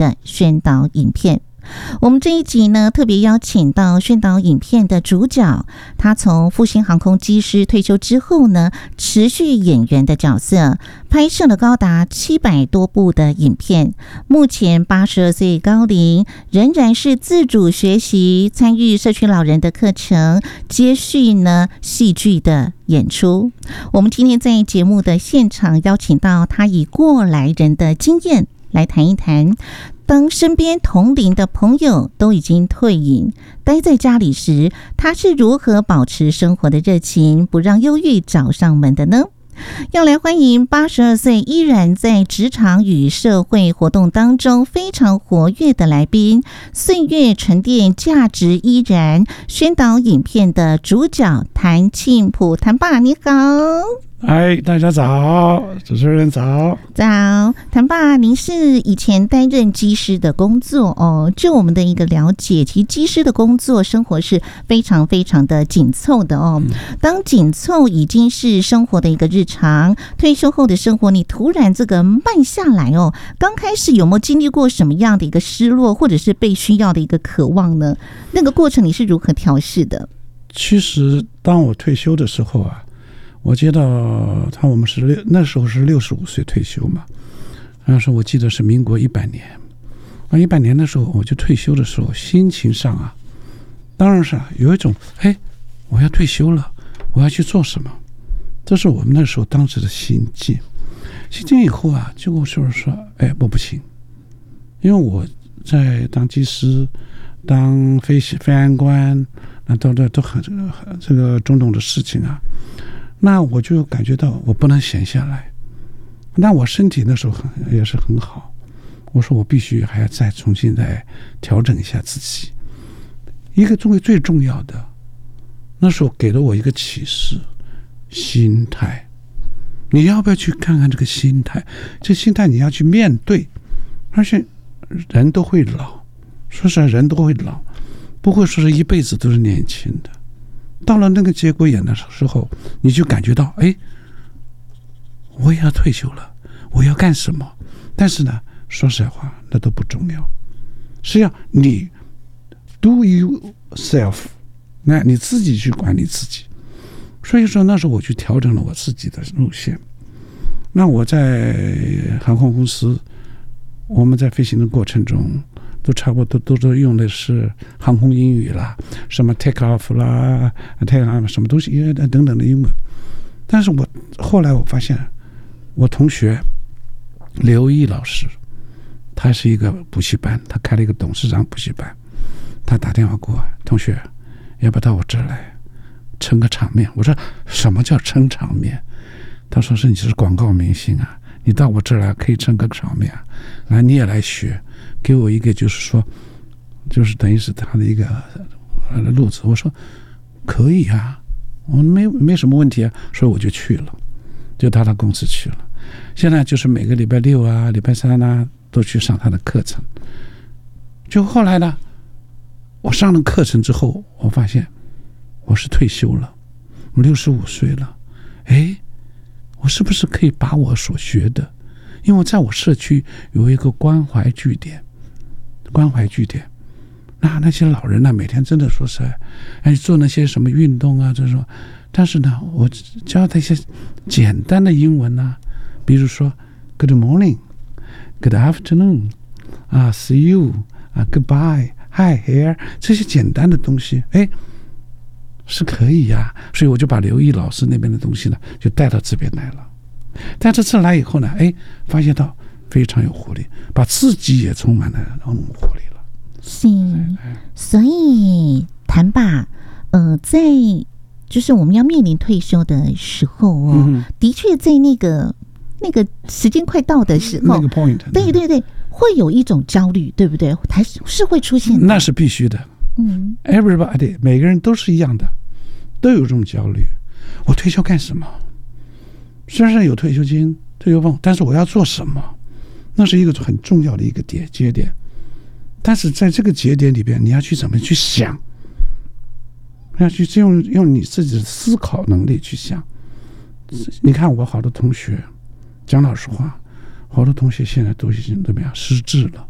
的宣导影片。我们这一集呢，特别邀请到宣导影片的主角，他从复兴航空机师退休之后呢，持续演员的角色，拍摄了高达700多部的影片。目前82岁高龄，仍然是自主学习，参与社区老人的课程，接续呢戏剧的演出。我们今天在节目的现场邀请到他以过来人的经验来谈一谈，当身边同龄的朋友都已经退隐，待在家里时，他是如何保持生活的热情，不让忧郁找上门的呢？要来欢迎82岁依然在职场与社会活动当中非常活跃的来宾，岁月沉淀价值依然宣导影片的主角谭庆普，谭爸你好。 嗨，大家早，主持人早。 早，谭爸，您是以前担任机师的工作哦。就我们的一个了解，其实机师的工作生活是非常非常的紧凑的哦。当紧凑已经是生活的一个日常，退休后的生活，你突然这个慢下来哦，刚开始有没有经历过什么样的一个失落，或者是被需要的一个渴望呢？那个过程你是如何调试的？ 其实当我退休的时候啊，我接到我们那时候是65岁退休嘛，那时候我记得是民国100年，100年的时候我就退休的时候，心情上啊，当然是有一种我要退休了，我要去做什么，这是我们那时候当时的心境。心境以后啊，结果就是说，不行，因为我在当机师、当飞安官，那都很这个种种的事情啊。那我就感觉到我不能闲下来，那我身体那时候也是很好，我说我必须还要再重新再调整一下自己。一个最重要的，那时候给了我一个启示，心态。你要不要去看看这个心态？这心态你要去面对，而且人都会老，说实在人都会老，不会说是一辈子都是年轻的。到了那个节骨眼的时候，你就感觉到，我也要退休了，我要干什么？但是呢，说实在话，那都不重要。实际上，你 do yourself， 那你自己去管理自己。所以说，那时候我去调整了我自己的路线。那我在航空公司，我们在飞行的过程中，都差不多都用的是航空英语啦，什么 take off 啦 take off 什么东西等等的英文。但是后来我发现，我同学刘毅老师，他是一个补习班，他开了一个董事长补习班，他打电话过来，同学要不要到我这儿来撑个场面？我说什么叫撑场面？他说是你是广告明星啊，你到我这儿来可以撑个场面啊，来你也来学。给我一个就是说，就是等于是他的一个路子。我说可以啊，我没什么问题啊，所以我就去了，就到他公司去了。现在就是每个礼拜6啊、礼拜3啊都去上他的课程。就后来呢，我上了课程之后，我发现我是退休了，我65岁了，我是不是可以把我所学的，因为在我社区有一个关怀据点，那些老人呢，每天真的说是做那些什么运动啊这种，但是呢，我教他一些简单的英文啊，比如说 Good morning, Good afternoon, see you, goodbye, hi here， 这些简单的东西，是可以呀。所以我就把刘毅老师那边的东西呢，就带到这边来了。但这次来以后呢，发现到非常有活力，把自己也充满了那种活力了。 是，所以谭爸，在就是我们要面临退休的时候哦，的确在那个时间快到的时候， 那个 point， 对，会有一种焦虑，对不对？还是会出现的， 那是必须的。everybody 每个人都是一样的，都有这种焦虑。我退休干什么？虽然有退休金、退休俸，但是我要做什么？那是一个很重要的一个节点。但是在这个节点里边，你要去怎么去想？要去用你自己的思考能力去想。你看我好多同学，讲老实话，好多同学现在都已经怎么样失智了。